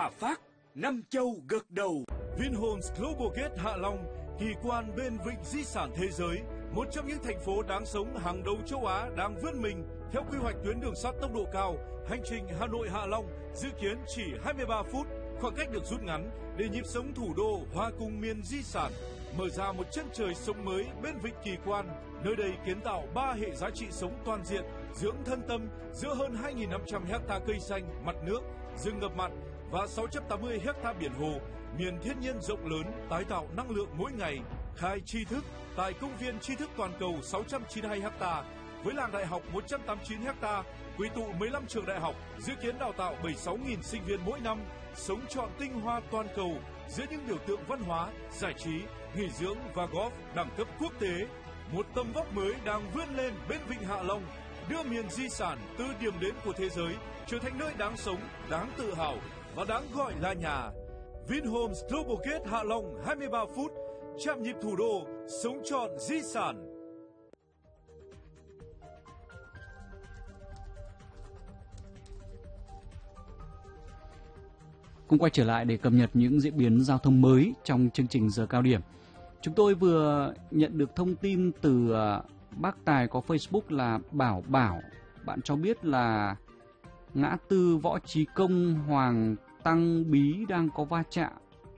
Hòa Phát, năm châu gật đầu. Vinhomes Global Gate Hạ Long, kỳ quan bên vịnh di sản thế giới, một trong những thành phố đáng sống hàng đầu châu Á đang vươn mình theo quy hoạch tuyến đường sắt tốc độ cao. Hành trình Hà Nội Hạ Long dự kiến chỉ 23 phút, khoảng cách được rút ngắn để nhịp sống thủ đô hòa cùng miền di sản, mở ra một chân trời sống mới bên vịnh Kỳ Quan. Nơi đây kiến tạo 3 hệ giá trị sống toàn diện, dưỡng thân tâm giữa hơn 2.500 hecta cây xanh, mặt nước, rừng ngập mặn và 680 hecta biển hồ, miền thiên nhiên rộng lớn, tái tạo năng lượng mỗi ngày. Khai tri thức tại công viên tri thức toàn cầu 692 hecta với làng đại học 189 hecta, quy tụ 15 trường đại học, dự kiến đào tạo 76.000 sinh viên mỗi năm, sống trọn tinh hoa toàn cầu giữa những biểu tượng văn hóa, giải trí, nghỉ dưỡng và golf đẳng cấp quốc tế. Một tầm vóc mới đang vươn lên bên vịnh Hạ Long, đưa miền di sản từ điểm đến của thế giới trở thành nơi đáng sống, đáng tự hào và đáng gọi là nhà. Vinhomes Global Gate Hạ Long 23 phút, chạm nhịp thủ đô, sống trọn di sản. Cũng quay trở lại để cập nhật những diễn biến giao thông mới trong chương trình giờ cao điểm. Chúng tôi vừa nhận được thông tin từ bác Tài có Facebook là Bảo. Bạn cho biết là ngã tư Võ Trí Công, Hoàng Tăng Bí đang có va chạm.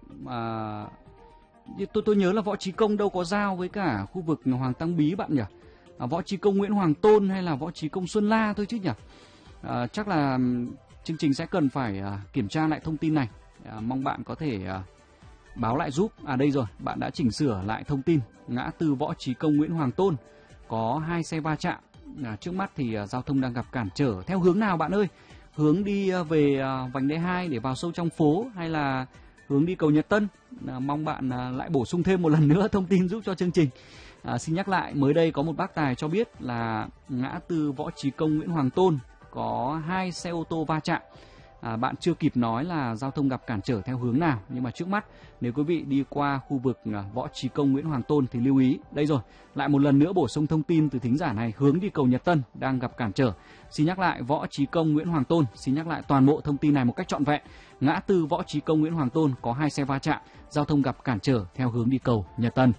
Tôi nhớ là Võ Trí Công đâu có giao với cả khu vực Hoàng Tăng Bí bạn nhỉ? Võ Trí Công Nguyễn Hoàng Tôn hay là Võ Trí Công Xuân La thôi chứ nhỉ? Chắc là chương trình sẽ cần phải kiểm tra lại thông tin này. Mong bạn có thể báo lại giúp. Đây rồi, bạn đã chỉnh sửa lại thông tin. Ngã tư Võ Trí Công Nguyễn Hoàng Tôn có 2 xe va chạm. Trước mắt thì giao thông đang gặp cản trở. Theo hướng nào bạn ơi? Hướng đi về vành đai 2 để vào sâu trong phố hay là hướng đi cầu Nhật Tân? Mong bạn lại bổ sung thêm một lần nữa thông tin giúp cho chương trình. Xin nhắc lại, mới đây có một bác Tài cho biết là ngã tư Võ Trí Công Nguyễn Hoàng Tôn có 2 xe ô tô va chạm. Bạn chưa kịp nói là giao thông gặp cản trở theo hướng nào, nhưng mà trước mắt nếu quý vị đi qua khu vực Võ Trí Công Nguyễn Hoàng Tôn thì lưu ý. Đây rồi, lại một lần nữa bổ sung thông tin từ thính giả này, hướng đi cầu Nhật Tân đang gặp cản trở. Xin nhắc lại, Võ Trí Công Nguyễn Hoàng Tôn, xin nhắc lại toàn bộ thông tin này một cách trọn vẹn. Ngã tư Võ Trí Công Nguyễn Hoàng Tôn có 2 xe va chạm, giao thông gặp cản trở theo hướng đi cầu Nhật Tân.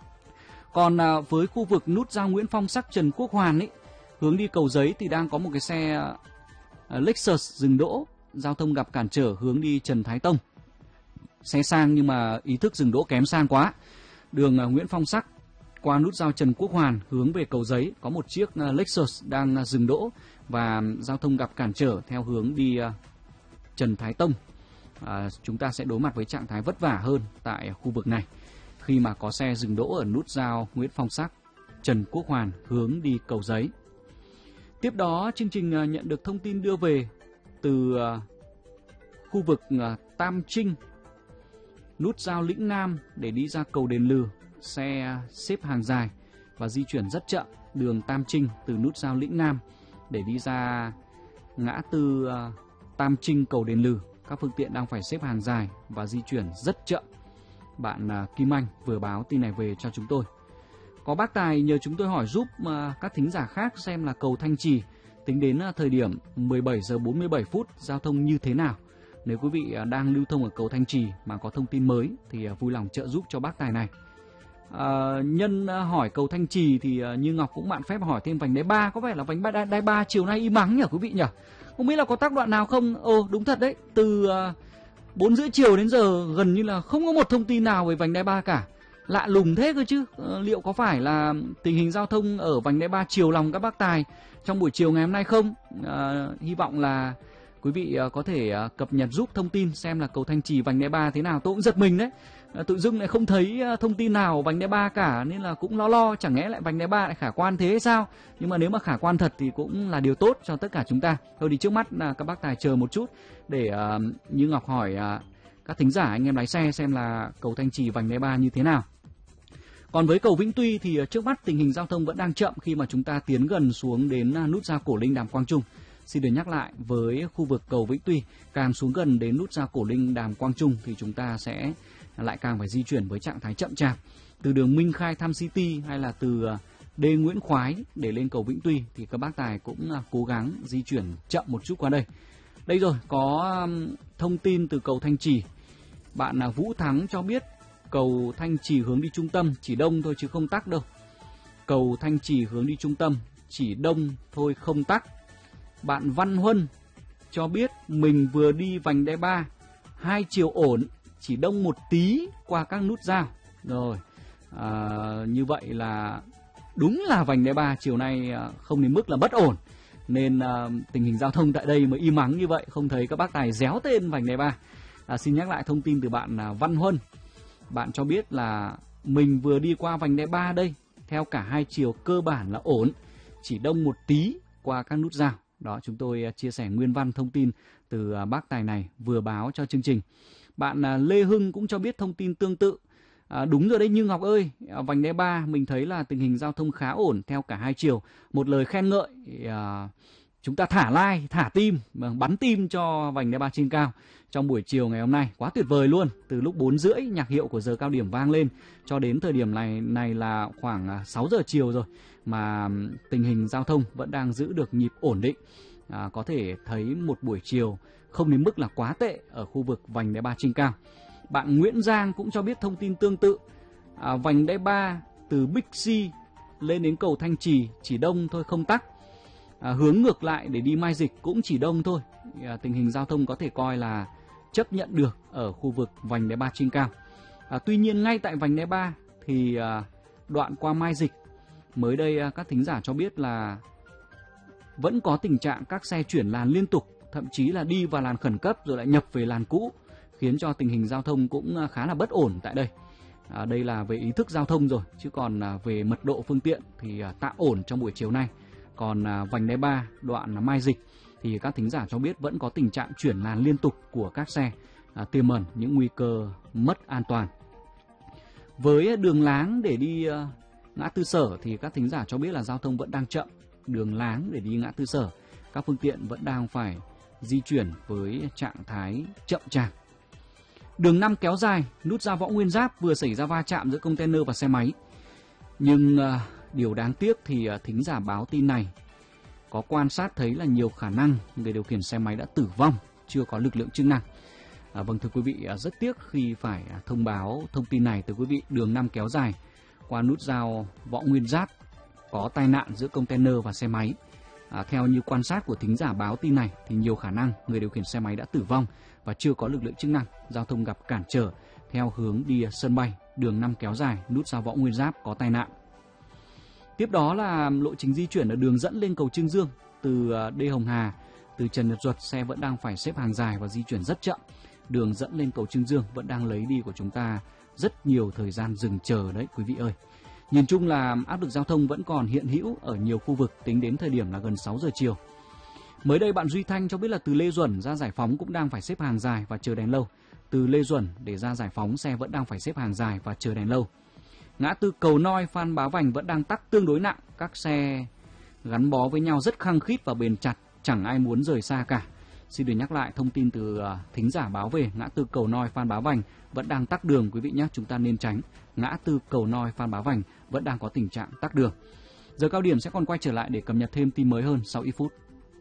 Còn với khu vực nút giao Nguyễn Phong Sắc Trần Quốc Hoàn ấy, hướng đi cầu Giấy thì đang có một cái xe Lexus dừng đỗ, giao thông gặp cản trở hướng đi Trần Thái Tông. Xe sang nhưng mà ý thức dừng đỗ kém sang quá. Đường Nguyễn Phong Sắc qua nút giao Trần Quốc Hoàn hướng về cầu Giấy có một chiếc Lexus đang dừng đỗ và giao thông gặp cản trở theo hướng đi Trần Thái Tông. Chúng ta sẽ đối mặt với trạng thái vất vả hơn tại khu vực này khi mà có xe dừng đỗ ở nút giao Nguyễn Phong Sắc Trần Quốc Hoàn hướng đi cầu Giấy. Tiếp đó, chương trình nhận được thông tin đưa về từ khu vực Tam Trinh, nút giao Lĩnh Nam để đi ra cầu Đền Lừ. Xe xếp hàng dài và di chuyển rất chậm đường Tam Trinh từ nút giao Lĩnh Nam để đi ra ngã tư Tam Trinh cầu Đền Lừ. Các phương tiện đang phải xếp hàng dài và di chuyển rất chậm. Bạn Kim Anh vừa báo tin này về cho chúng tôi. Có bác Tài nhờ chúng tôi hỏi giúp các thính giả khác xem là cầu Thanh Trì tính đến thời điểm 17 giờ 47 phút giao thông như thế nào. Nếu quý vị đang lưu thông ở cầu Thanh Trì mà có thông tin mới thì vui lòng trợ giúp cho bác Tài này. Nhân hỏi cầu Thanh Trì thì Như Ngọc cũng mạn phép hỏi thêm vành đai 3. Có vẻ là vành đai 3 chiều nay im ắng nhỉ quý vị nhỉ? Không biết là có tác đoạn nào không? Đúng thật đấy, từ 4 rưỡi chiều đến giờ gần như là không có một thông tin nào về vành đai 3 cả. Lạ lùng thế cơ chứ. Liệu có phải là tình hình giao thông ở vành đai 3 chiều lòng các bác Tài trong buổi chiều ngày hôm nay không? Hy vọng là quý vị có thể cập nhật giúp thông tin xem là cầu Thanh Trì vành đai 3 thế nào. Tôi cũng giật mình đấy, tự dưng lại không thấy thông tin nào vành đai 3 cả, nên là cũng lo chẳng lẽ lại vành đai 3 lại khả quan thế hay sao. Nhưng mà nếu mà khả quan thật thì cũng là điều tốt cho tất cả chúng ta. Thôi thì trước mắt là các bác Tài chờ một chút để Như Ngọc hỏi các thính giả anh em lái xe xem là cầu Thanh Trì vành đai 3 như thế nào. Còn với cầu Vĩnh Tuy thì trước mắt tình hình giao thông vẫn đang chậm khi mà chúng ta tiến gần xuống đến nút giao Cổ Linh Đàm Quang Trung. Xin được nhắc lại, với khu vực cầu Vĩnh Tuy, càng xuống gần đến nút giao Cổ Linh Đàm Quang Trung thì chúng ta sẽ lại càng phải di chuyển với trạng thái chậm chạp. Từ đường Minh Khai Tham City hay là từ Đê Nguyễn Khoái để lên cầu Vĩnh Tuy thì các bác Tài cũng cố gắng di chuyển chậm một chút qua đây. Đây rồi, có thông tin từ cầu Thanh Trì. Bạn Vũ Thắng cho biết cầu Thanh Trì hướng đi trung tâm chỉ đông thôi chứ không tắc đâu. Cầu Thanh Trì hướng đi trung tâm chỉ đông thôi không tắc. Bạn Văn Huân cho biết mình vừa đi vành đai 3, 2 chiều ổn, chỉ đông một tí qua các nút giao. Rồi, như vậy là đúng là vành đai 3 chiều nay không đến mức là bất ổn. Nên tình hình giao thông tại đây mới im ắng như vậy, không thấy các bác tài réo tên vành đai 3. Xin nhắc lại thông tin từ bạn Văn Huân. Bạn cho biết là mình vừa đi qua vành đai 3 đây, theo cả 2 chiều cơ bản là ổn, chỉ đông một tí qua các nút giao. Đó, chúng tôi chia sẻ nguyên văn thông tin từ bác tài này vừa báo cho chương trình. Bạn Lê Hưng cũng cho biết thông tin tương tự. Đúng rồi đấy Như Ngọc ơi, vành đai 3 mình thấy là tình hình giao thông khá ổn theo cả 2 chiều. Một lời khen ngợi, chúng ta thả like, thả tim, bắn tim cho vành đai 3 trên cao trong buổi chiều ngày hôm nay. Quá tuyệt vời luôn. Từ lúc 4 rưỡi nhạc hiệu của giờ cao điểm vang lên cho đến thời điểm này là khoảng 6 giờ chiều rồi, mà tình hình giao thông vẫn đang giữ được nhịp ổn định. Có thể thấy một buổi chiều không đến mức là quá tệ ở khu vực vành đai 3 trên cao. Bạn Nguyễn Giang cũng cho biết thông tin tương tự. Vành đai 3 từ Bixi lên đến cầu Thanh Trì chỉ đông thôi không tắc. Hướng ngược lại để đi Mai Dịch cũng chỉ đông thôi. Tình hình giao thông có thể coi là chấp nhận được ở khu vực vành đai 3 trên cao. Tuy nhiên ngay tại vành đai 3 thì đoạn qua Mai Dịch, mới đây các thính giả cho biết là vẫn có tình trạng các xe chuyển làn liên tục, thậm chí là đi vào làn khẩn cấp rồi lại nhập về làn cũ, khiến cho tình hình giao thông cũng khá là bất ổn tại đây. Đây là về ý thức giao thông rồi, chứ còn về mật độ phương tiện thì tạm ổn trong buổi chiều nay. Còn vành đai 3 đoạn Mai Dịch thì các thính giả cho biết vẫn có tình trạng chuyển làn liên tục của các xe, tiềm ẩn những nguy cơ mất an toàn. Với đường láng để đi ngã tư Sở thì các thính giả cho biết là giao thông vẫn đang chậm. Đường láng để đi ngã tư Sở, các phương tiện vẫn đang phải di chuyển với trạng thái chậm chạp. Đường 5 kéo dài, nút giao Võ Nguyên Giáp vừa xảy ra va chạm giữa container và xe máy. Nhưng điều đáng tiếc thì thính giả báo tin này có quan sát thấy là nhiều khả năng người điều khiển xe máy đã tử vong, chưa có lực lượng chức năng. Vâng thưa quý vị, rất tiếc khi phải thông báo thông tin này tới quý vị. Đường 5 kéo dài qua nút giao Võ Nguyên Giáp có tai nạn giữa container và xe máy. Theo như quan sát của thính giả báo tin này thì nhiều khả năng người điều khiển xe máy đã tử vong và chưa có lực lượng chức năng. Giao thông gặp cản trở theo hướng đi sân bay. Đường 5 kéo dài, nút giao Võ Nguyên Giáp có tai nạn. Tiếp đó là lộ trình di chuyển ở đường dẫn lên cầu Trương Dương từ Đê Hồng Hà, từ Trần Nhật Duật, xe vẫn đang phải xếp hàng dài và di chuyển rất chậm. Đường dẫn lên cầu Trương Dương vẫn đang lấy đi của chúng ta rất nhiều thời gian dừng chờ đấy quý vị ơi. Nhìn chung là áp lực giao thông vẫn còn hiện hữu ở nhiều khu vực tính đến thời điểm là gần 6 giờ chiều. Mới đây bạn Duy Thanh cho biết là từ Lê Duẩn ra Giải Phóng cũng đang phải xếp hàng dài và chờ đèn lâu. Từ Lê Duẩn để ra Giải Phóng xe vẫn đang phải xếp hàng dài và chờ đèn lâu. Ngã tư Cầu Noi Phan Bá Vành vẫn đang tắc tương đối nặng, các xe gắn bó với nhau rất khăng khít và bền chặt, chẳng ai muốn rời xa cả. Xin được nhắc lại thông tin từ thính giả báo về, ngã tư Cầu Noi Phan Bá Vành vẫn đang tắc đường quý vị nhé, chúng ta nên tránh. Ngã tư Cầu Noi Phan Bá Vành vẫn đang có tình trạng tắc đường. Giờ cao điểm sẽ còn quay trở lại để cập nhật thêm tin mới hơn sau ít phút.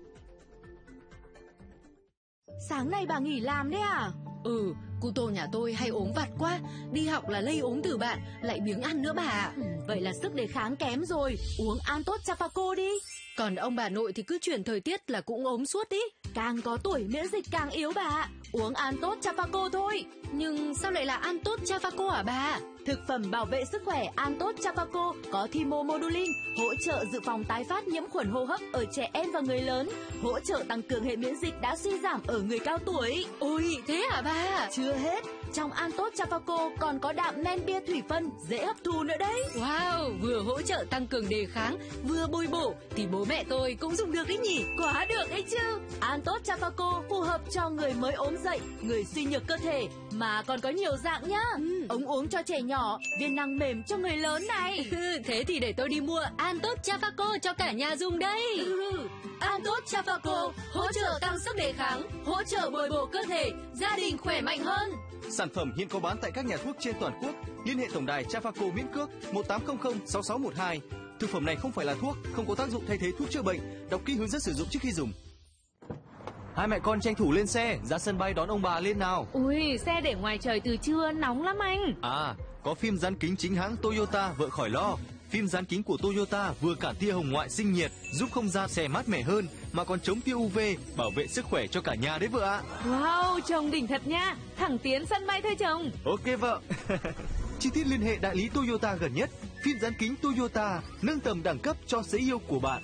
Sáng nay bà nghỉ làm đấy à? Ừ, cu tô nhà tôi hay ốm vặt quá, đi học là lây ốm từ bạn, lại biếng ăn nữa bà. Vậy là sức đề kháng kém rồi, uống Antot Chafaco đi. Còn ông bà nội thì cứ chuyển thời tiết là cũng ốm suốt ý. Càng có tuổi miễn dịch càng yếu bà, uống Antot Chafaco thôi. Nhưng sao lại là Antot Chafaco hả bà? Thực phẩm bảo vệ sức khỏe Antot Chafaco có thymomodulin, hỗ trợ dự phòng tái phát nhiễm khuẩn hô hấp ở trẻ em và người lớn, hỗ trợ tăng cường hệ miễn dịch đã suy giảm ở người cao tuổi. Ôi, thế hả bà? Chưa hết, trong Antot Chafaco còn có đạm men bia thủy phân dễ hấp thu nữa đấy. Wow, vừa hỗ trợ tăng cường đề kháng, vừa bồi bổ thì bố mẹ tôi cũng dùng được đấy nhỉ? Quá được đấy chứ. Antot Chafaco phù hợp cho người mới ốm dậy, người suy nhược cơ thể, mà còn có nhiều dạng nhá. Ống uống cho trẻ nhỏ, viên năng mềm cho người lớn này. Thế thì để tôi đi mua Antot Chafaco cho cả nhà dùng đây. Antot Chafaco hỗ trợ tăng sức đề kháng, hỗ trợ bồi bổ cơ thể, gia đình khỏe mạnh hơn. Sản phẩm hiện có bán tại các nhà thuốc trên toàn quốc. Liên hệ tổng đài Chafaco miễn cước 1800 6612. Thực phẩm này không phải là thuốc, không có tác dụng thay thế thuốc chữa bệnh. Đọc kỹ hướng dẫn sử dụng trước khi dùng. Hai mẹ con tranh thủ lên xe, ra sân bay đón ông bà lên nào. Ui, xe để ngoài trời từ trưa, nóng lắm anh. À, có phim dán kính chính hãng Toyota vợ khỏi lo. Phim dán kính của Toyota vừa cản tia hồng ngoại sinh nhiệt, giúp không gian xe mát mẻ hơn, mà còn chống tia UV, bảo vệ sức khỏe cho cả nhà đấy vợ ạ. Wow, chồng đỉnh thật nha. Thẳng tiến sân bay thôi chồng. Ok vợ. Chi tiết liên hệ đại lý Toyota gần nhất. Phim dán kính Toyota, nâng tầm đẳng cấp cho sự yêu của bạn.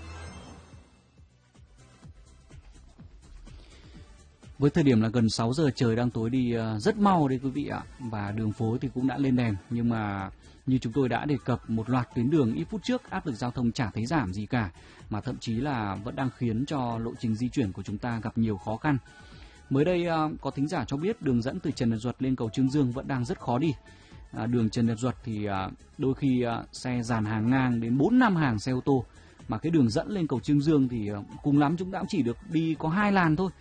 Với thời điểm là gần 6 giờ, trời đang tối đi rất mau đấy quý vị ạ. Và đường phố thì cũng đã lên đèn. Nhưng mà như chúng tôi đã đề cập, một loạt tuyến đường ít phút trước áp lực giao thông chả thấy giảm gì cả, mà thậm chí là vẫn đang khiến cho lộ trình di chuyển của chúng ta gặp nhiều khó khăn. Mới đây có thính giả cho biết đường dẫn từ Trần Nhật Duật lên cầu Chương Dương vẫn đang rất khó đi. Đường Trần Nhật Duật thì đôi khi xe dàn hàng ngang đến 4-5 hàng xe ô tô, mà cái đường dẫn lên cầu Chương Dương thì cùng lắm chúng ta cũng chỉ được đi có 2 làn thôi.